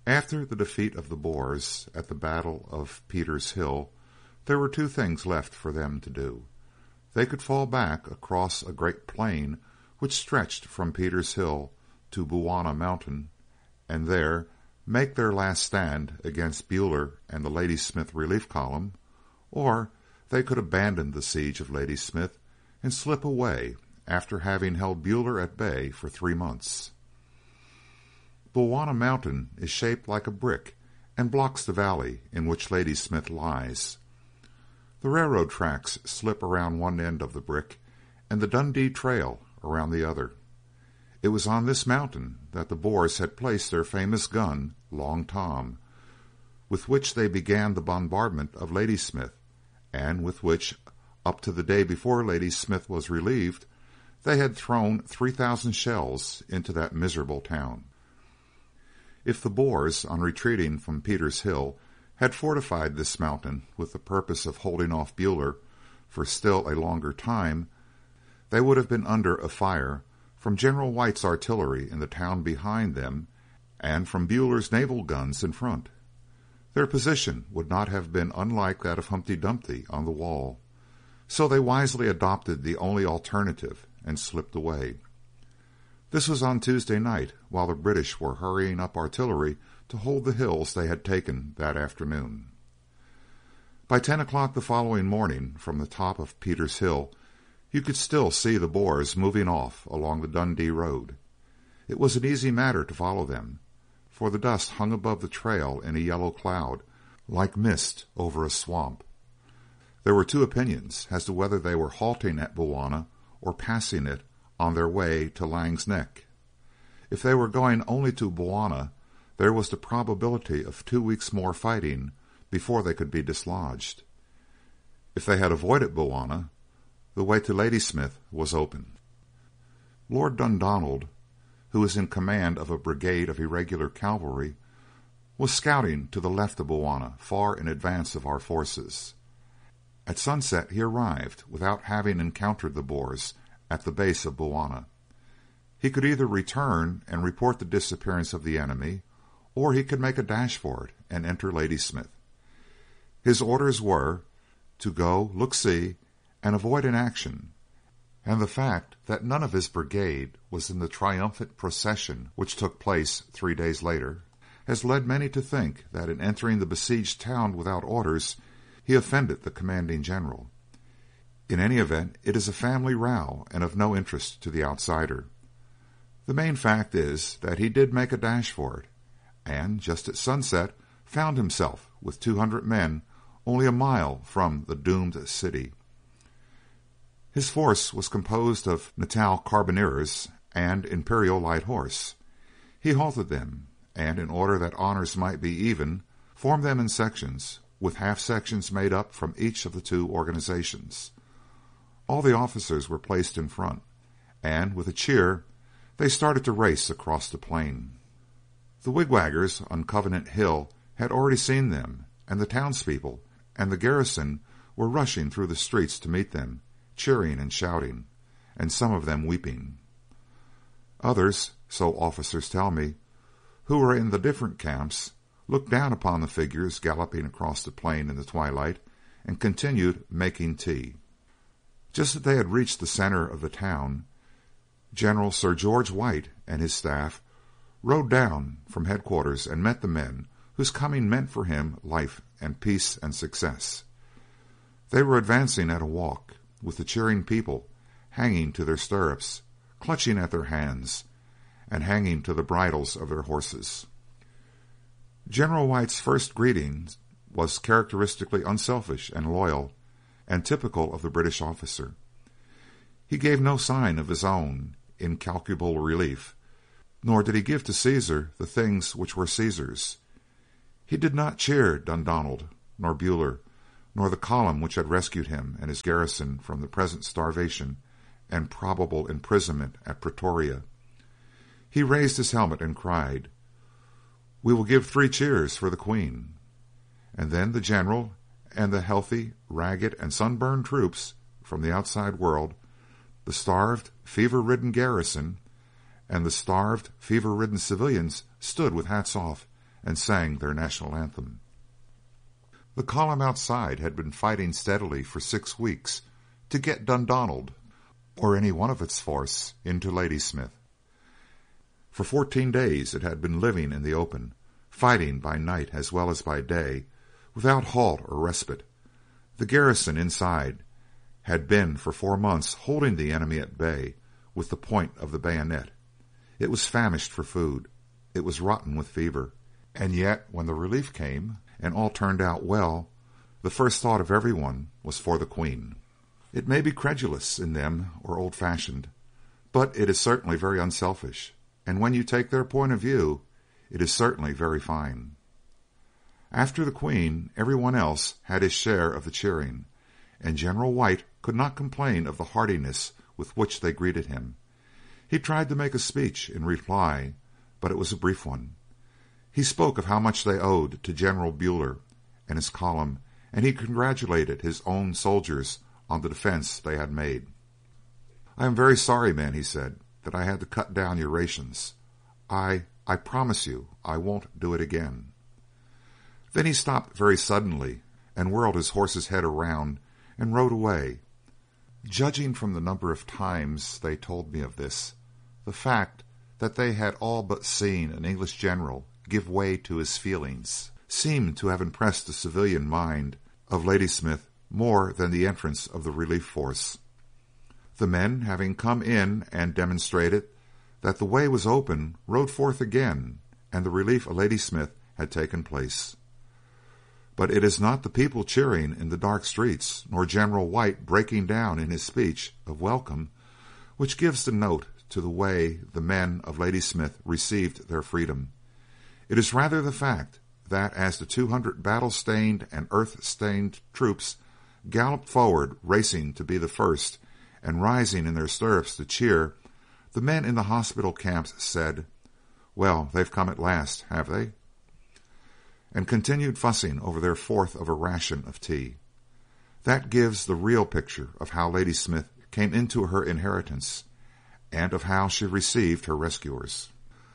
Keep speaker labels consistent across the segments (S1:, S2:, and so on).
S1: After the defeat of the Boers at the Battle of Peter's Hill, there were two things left for them to do. They could fall back across a great plain which stretched from Peter's Hill to Bulwana Mountain, and there make their last stand against Buller and the Ladysmith relief column, or they could abandon the siege of Ladysmith and slip away after having held Buller at bay for 3 months. Bulwana Mountain is shaped like a brick and blocks the valley in which Ladysmith lies. The railroad tracks slip around one end of the brick and the Dundee Trail around the other. It was on this mountain that the Boers had placed their famous gun, Long Tom, with which they began the bombardment of Ladysmith, and with which, up to the day before Ladysmith was relieved, they had thrown 3,000 shells into that miserable town. If the Boers, on retreating from Peter's Hill, had fortified this mountain with the purpose of holding off Buller for still a longer time, they would have been under a fire from General White's artillery in the town behind them and from Buller's naval guns in front. Their position would not have been unlike that of Humpty Dumpty on the wall, so they wisely adopted the only alternative and slipped away. This was on Tuesday night, while the British were hurrying up artillery to hold the hills they had taken that afternoon. By 10 o'clock the following morning, from the top of Peter's Hill, you could still see the Boers moving off along the Dundee road. It was an easy matter to follow them, for the dust hung above the trail in a yellow cloud, like mist over a swamp. There were two opinions as to whether they were halting at Bulwana or passing it on their way to Lang's Neck. If they were going only to Bulwana, there was the probability of 2 weeks more fighting before they could be dislodged. If they had avoided Bulwana, the way to Ladysmith was open. Lord Dundonald, who was in command of a brigade of irregular cavalry, was scouting to the left of Bulwana, far in advance of our forces. At sunset he arrived, without having encountered the Boers, at the base of Bulwana. He could either return and report the disappearance of the enemy, or he could make a dash for it and enter Ladysmith. His orders were to go, look-see, and avoid an action, and the fact that none of his brigade was in the triumphant procession which took place 3 days later has led many to think that in entering the besieged town without orders he offended the commanding general. In any event, it is a family row and of no interest to the outsider. The main fact is that he did make a dash for it, and just at sunset found himself with 200 men only a mile from the doomed city. His force was composed of Natal Carbineers and Imperial Light Horse. He halted them, and in order that honors might be even, formed them in sections, with half-sections made up from each of the two organizations. All the officers were placed in front, and with a cheer they started to race across the plain. The wigwaggers on Covenant Hill had already seen them, and the townspeople and the garrison were rushing through the streets to meet them, cheering and shouting, and some of them weeping. Others, so officers tell me, who were in the different camps, looked down upon the figures galloping across the plain in the twilight, and continued making tea. Just as they had reached the center of the town, General Sir George White and his staff rode down from headquarters and met the men whose coming meant for him life and peace and success. They were advancing at a walk, with the cheering people hanging to their stirrups, clutching at their hands, and hanging to the bridles of their horses. General White's first greeting was characteristically unselfish and loyal, and typical of the British officer. He gave no sign of his own incalculable relief, nor did he give to Caesar the things which were Caesar's. He did not cheer Dundonald, nor Buller, nor the column which had rescued him and his garrison from the present starvation and probable imprisonment at Pretoria. He raised his helmet and cried, "We will give 3 cheers for the Queen." And then the general and the healthy, ragged, and sunburned troops from the outside world, the starved, fever-ridden garrison, and the starved, fever-ridden civilians stood with hats off and sang their national anthem. The column outside had been fighting steadily for 6 weeks to get Dundonald, or any one of its force, into Ladysmith. For 14 days it had been living in the open, fighting by night as well as by day, without halt or respite. The garrison inside had been for 4 months holding the enemy at bay with the point of the bayonet. It was famished for food. It was rotten with fever. And yet, when the relief came, and all turned out well, the first thought of everyone was for the Queen. It may be credulous in them or old-fashioned, but it is certainly very unselfish, and when you take their point of view, it is certainly very fine. After the Queen, everyone else had his share of the cheering, and General White could not complain of the heartiness with which they greeted him. He tried to make a speech in reply, but it was a brief one. He spoke of how much they owed to General Buller and his column, and he congratulated his own soldiers on the defense they had made. "I am very sorry, men," he said, "that I had to cut down your rations. I promise you I won't do it again." Then he stopped very suddenly and whirled his horse's head around and rode away. Judging from the number of times they told me of this, the fact that they had all but seen an English general give way to his feelings seemed to have impressed the civilian mind of Ladysmith more than the entrance of the relief force. The men, having come in and demonstrated that the way was open, rode forth again, and the relief of Ladysmith had taken place. But it is not the people cheering in the dark streets, nor General White breaking down in his speech of welcome, which gives the note to the way the men of Ladysmith received their freedom. It is rather the fact that as the 200 battle-stained and earth-stained troops galloped forward, racing to be the first, and rising in their stirrups to cheer, the men in the hospital camps said, "Well, they've come at last, have they?" and continued fussing over their fourth of a ration of tea. That gives the real picture of how Ladysmith came into her inheritance, and of how she received her rescuers.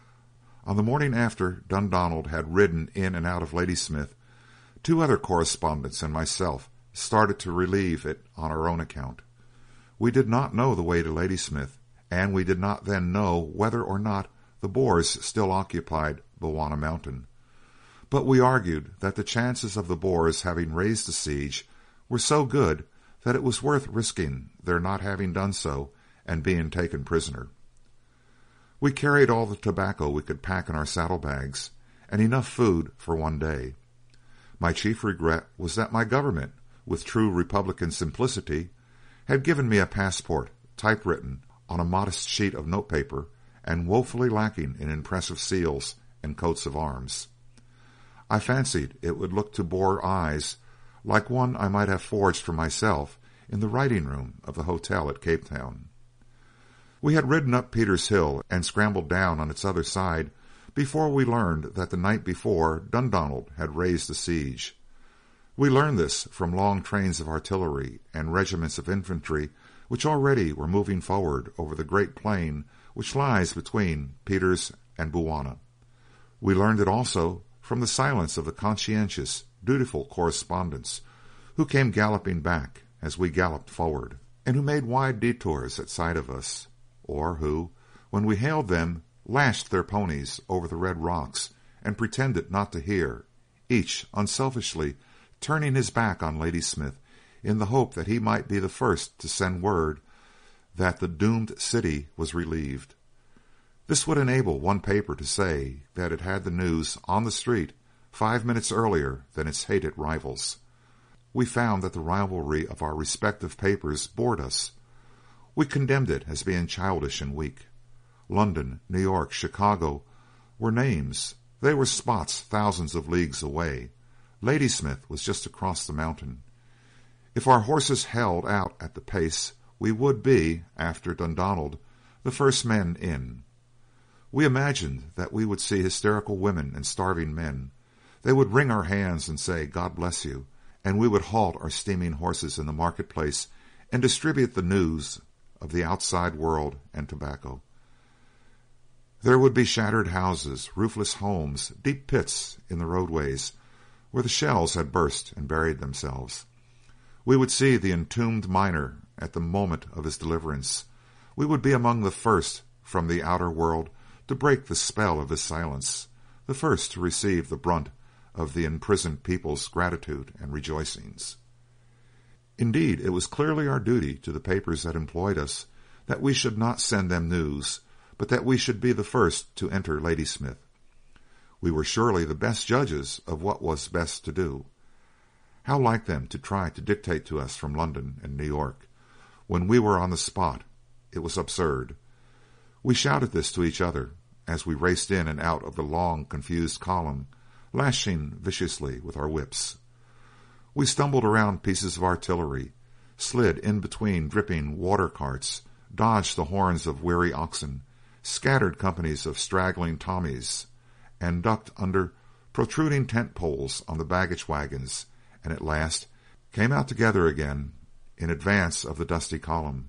S1: On the morning after Dundonald had ridden in and out of Ladysmith, 2 other correspondents and myself started to relieve it on our own account. We did not know the way to Ladysmith, and we did not then know whether or not the Boers still occupied Bulwana Mountain. But we argued that the chances of the Boers having raised the siege were so good that it was worth risking their not having done so and being taken prisoner. We carried all the tobacco we could pack in our saddlebags, and enough food for 1 day. My chief regret was that my government, with true Republican simplicity, had given me a passport typewritten on a modest sheet of notepaper and woefully lacking in impressive seals and coats of arms. I fancied it would look to Boer eyes like one I might have forged for myself in the writing room of the hotel at Cape Town. We had ridden up Peter's Hill and scrambled down on its other side before we learned that the night before Dundonald had raised the siege. We learned this from long trains of artillery and regiments of infantry which already were moving forward over the great plain which lies between Pieters and Bulwana. We learned it also from the silence of the conscientious, dutiful correspondents who came galloping back as we galloped forward, and who made wide detours at sight of us, or who, when we hailed them, lashed their ponies over the red rocks and pretended not to hear, each unselfishly turning his back on Ladysmith in the hope that he might be the first to send word that the doomed city was relieved. This would enable one paper to say that it had the news on the street 5 minutes earlier than its hated rivals. We found that the rivalry of our respective papers bored us. We condemned it as being childish and weak. London, New York, Chicago were names. They were spots thousands of leagues away. Ladysmith was just across the mountain. If our horses held out at the pace, we would be, after Dundonald, the first men in. We imagined that we would see hysterical women and starving men. They would wring our hands and say, "God bless you," and we would halt our steaming horses in the marketplace and distribute the news of the outside world and tobacco. There would be shattered houses, roofless homes, deep pits in the roadways where the shells had burst and buried themselves. We would see the entombed miner at the moment of his deliverance. We would be among the first from the outer world to break the spell of his silence, the first to receive the brunt of the imprisoned people's gratitude and rejoicings. Indeed, it was clearly our duty to the papers that employed us that we should not send them news, but that we should be the first to enter Ladysmith. We were surely the best judges of what was best to do. How like them to try to dictate to us from London and New York, when we were on the spot. It was absurd. We shouted this to each other as we raced in and out of the long, confused column, lashing viciously with our whips. We stumbled around pieces of artillery, slid in between dripping water carts, dodged the horns of weary oxen, scattered companies of straggling Tommies, and ducked under protruding tent poles on the baggage wagons, and at last came out together again in advance of the dusty column.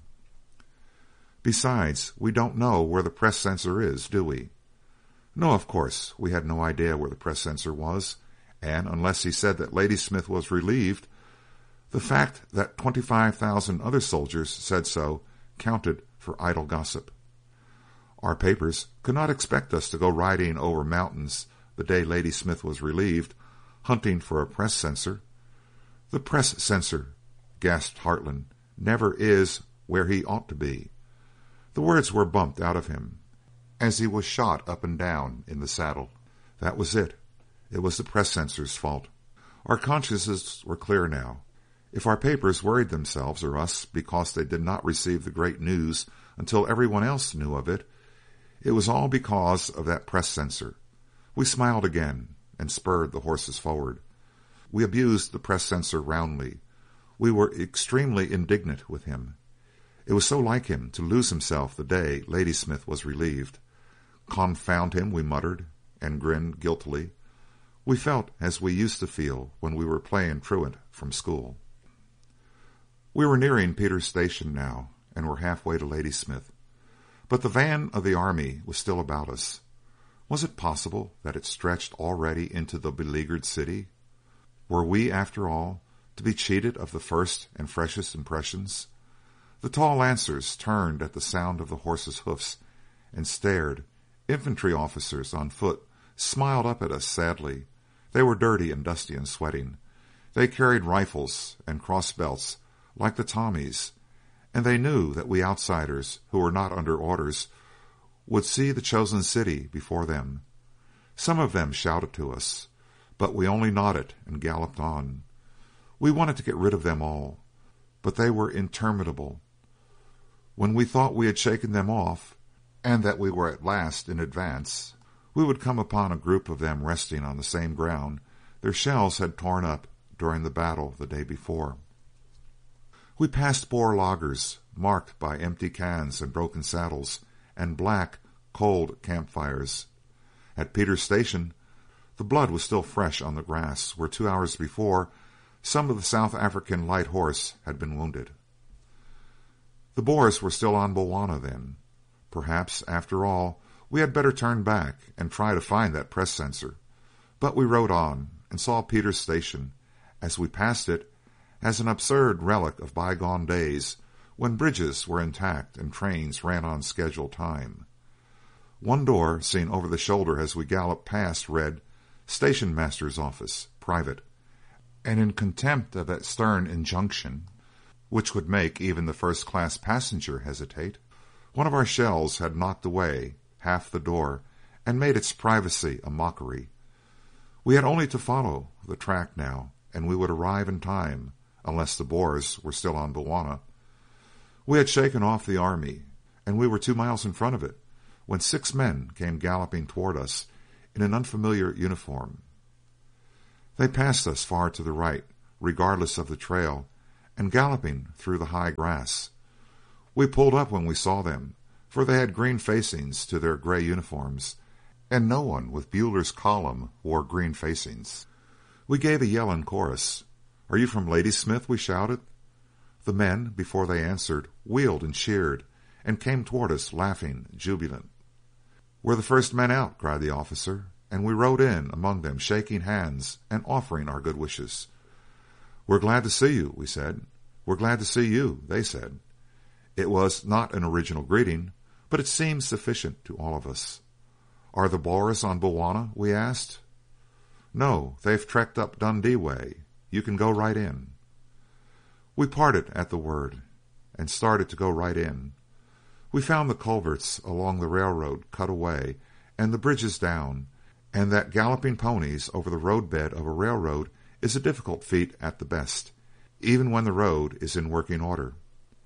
S1: Besides, we don't know where the press censor is, do we? No, of course, we had no idea where the press censor was, and unless he said that Ladysmith was relieved, the fact that 25,000 other soldiers said so counted for idle gossip. Our papers could not expect us to go riding over mountains the day Ladysmith was relieved, hunting for a press censor. The press censor, gasped Hartland, never is where he ought to be. The words were bumped out of him as he was shot up and down in the saddle. That was it. It was the press censor's fault. Our consciences were clear now. If our papers worried themselves or us because they did not receive the great news until everyone else knew of it, it was all because of that press censor. We smiled again and spurred the horses forward. We abused the press censor roundly. We were extremely indignant with him. It was so like him to lose himself the day Ladysmith was relieved. Confound him, we muttered, and grinned guiltily. We felt as we used to feel when we were playing truant from school. We were nearing Peter's Station now, and were halfway to Ladysmith. But the van of the army was still about us. Was it possible that it stretched already into the beleaguered city? Were we, after all, to be cheated of the first and freshest impressions? The tall lancers turned at the sound of the horses' hoofs and stared. Infantry officers on foot smiled up at us sadly. They were dirty and dusty and sweating. They carried rifles and cross-belts like the Tommies, and they knew that we outsiders, who were not under orders, would see the chosen city before them. Some of them shouted to us, but we only nodded and galloped on. We wanted to get rid of them all, but they were interminable. When we thought we had shaken them off, and that we were at last in advance, we would come upon a group of them resting on the same ground their shells had torn up during the battle the day before. We passed Boer lagers, marked by empty cans and broken saddles, and black, cold campfires. At Peter's Station, the blood was still fresh on the grass, where 2 hours before some of the South African light horse had been wounded. The Boers were still on Bulwana then. Perhaps, after all, we had better turn back and try to find that press censor. But we rode on, and saw Peter's Station, as we passed it, as an absurd relic of bygone days when bridges were intact and trains ran on scheduled time. One door, seen over the shoulder as we galloped past, read, "Station Master's Office, Private," and in contempt of that stern injunction, which would make even the first-class passenger hesitate, one of our shells had knocked away half the door and made its privacy a mockery. We had only to follow the track now, and we would arrive in time, unless the Boers were still on Bulwana. We had shaken off the army, and we were 2 miles in front of it, when 6 men came galloping toward us in an unfamiliar uniform. They passed us far to the right, regardless of the trail, and galloping through the high grass. We pulled up when we saw them, for they had green facings to their gray uniforms, and no one with Buller's column wore green facings. We gave a yell in chorus. "Are you from Ladysmith?" we shouted. The men, before they answered, wheeled and cheered, and came toward us laughing, jubilant. "We're the first men out," cried the officer, and we rode in among them, shaking hands and offering our good wishes. "We're glad to see you," we said. "We're glad to see you," they said. It was not an original greeting, but it seemed sufficient to all of us. "Are the Boers on Bulwana?" we asked. "No, they've trekked up Dundee way. You can go right in." We parted at the word, and started to go right in. We found the culverts along the railroad cut away, and the bridges down, and that galloping ponies over the roadbed of a railroad is a difficult feat at the best, even when the road is in working order.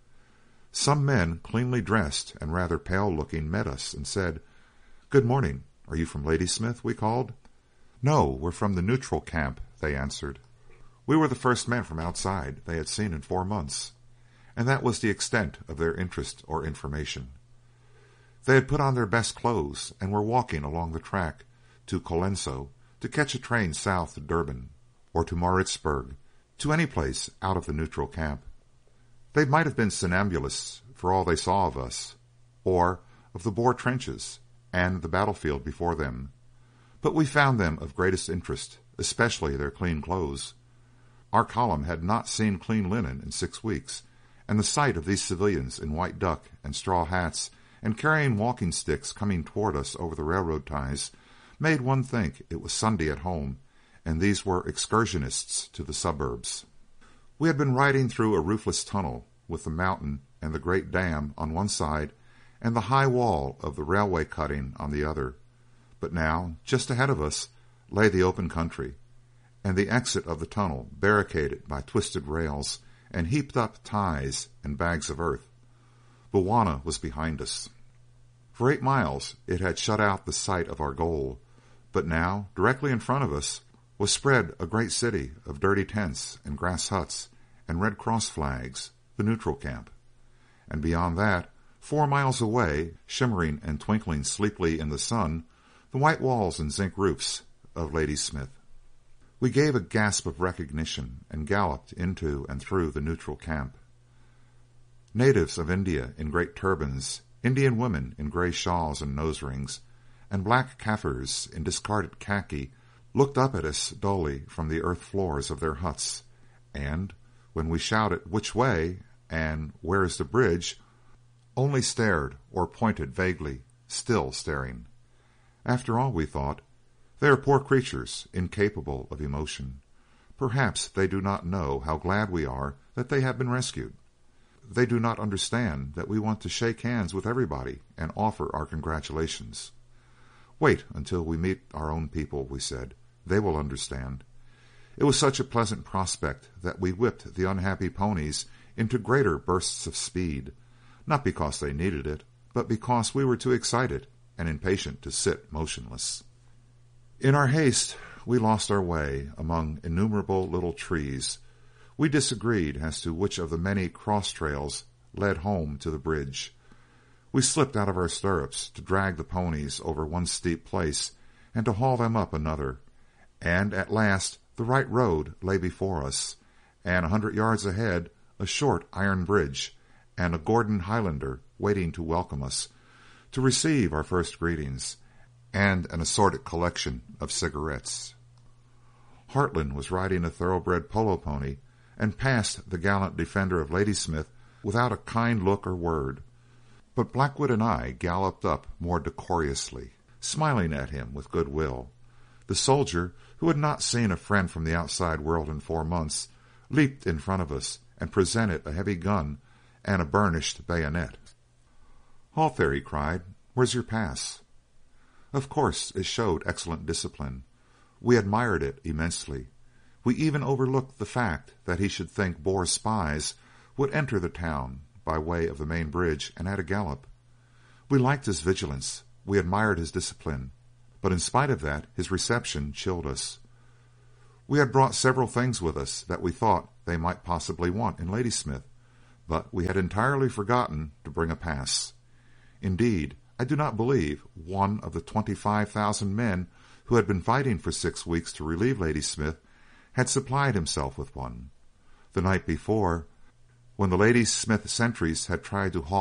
S1: Some men, cleanly dressed and rather pale-looking, met us and said, "Good morning. Are you from Ladysmith?" we called. "No, we're from the neutral camp," they answered. We were the first men from outside they had seen in 4 months, and that was the extent of their interest or information. They had put on their best clothes and were walking along the track to Colenso to catch a train south to Durban, or to Maritzburg, to any place out of the neutral camp. They might have been somnambulists for all they saw of us, or of the Boer trenches and the battlefield before them, but we found them of greatest interest, especially their clean clothes. Our column had not seen clean linen in 6 weeks, and the sight of these civilians in white duck and straw hats and carrying walking sticks coming toward us over the railroad ties made one think it was Sunday at home, and these were excursionists to the suburbs. We had been riding through a roofless tunnel, with the mountain and the great dam on one side and the high wall of the railway cutting on the other, but now, just ahead of us, lay the open country, and the exit of the tunnel barricaded by twisted rails and heaped up ties and bags of earth. Bulwana was behind us. For 8 miles it had shut out the sight of our goal, but now, directly in front of us, was spread a great city of dirty tents and grass huts and Red Cross flags, the neutral camp. And beyond that, 4 miles away, shimmering and twinkling sleepily in the sun, the white walls and zinc roofs of Ladysmith. We gave a gasp of recognition and galloped into and through the neutral camp. Natives of India in great turbans, Indian women in grey shawls and nose rings, and black Kaffirs in discarded khaki looked up at us dully from the earth floors of their huts, and, when we shouted "Which way?" and "Where is the bridge?" only stared or pointed vaguely, still staring. After all, we thought, they are poor creatures, incapable of emotion. Perhaps they do not know how glad we are that they have been rescued. They do not understand that we want to shake hands with everybody and offer our congratulations. "Wait until we meet our own people," we said. "They will understand." It was such a pleasant prospect that we whipped the unhappy ponies into greater bursts of speed, not because they needed it, but because we were too excited and impatient to sit motionless. In our haste, we lost our way among innumerable little trees. We disagreed as to which of the many cross trails led home to the bridge. We slipped out of our stirrups to drag the ponies over one steep place and to haul them up another, and at last the right road lay before us, and 100 yards ahead a short iron bridge, and a Gordon Highlander waiting to welcome us, to receive our first greetings, and an assorted collection of cigarettes. Hartland was riding a thoroughbred polo pony, and passed the gallant defender of Ladysmith without a kind look or word, but Blackwood and I galloped up more decorously, smiling at him with good will. The soldier, who had not seen a friend from the outside world in 4 months, leaped in front of us and presented a heavy gun and a burnished bayonet. "Halt there," he cried. "Where's your pass?" Of course, it showed excellent discipline. We admired it immensely. We even overlooked the fact that he should think Boer spies would enter the town by way of the main bridge and at a gallop. We liked his vigilance, we admired his discipline, but in spite of that his reception chilled us. We had brought several things with us that we thought they might possibly want in Ladysmith, but we had entirely forgotten to bring a pass. Indeed, I do not believe one of the 25,000 men who had been fighting for 6 weeks to relieve Ladysmith had supplied himself with one. The night before, when the Ladysmith sentries had tried to halt